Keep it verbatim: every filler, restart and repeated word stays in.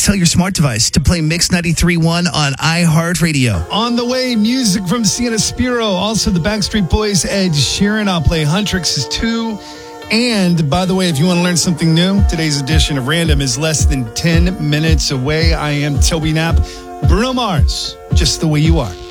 tell your smart device to play Mix ninety-three point one on iHeartRadio. On the way, music from Sienna Spiro. Also, the Backstreet Boys, Ed Sheeran. I'll play Huntrix's two. And, by the way, if you want to learn something new, today's edition of Random is less than ten minutes away. I am Toby Knapp. Bruno Mars, Just the Way You Are.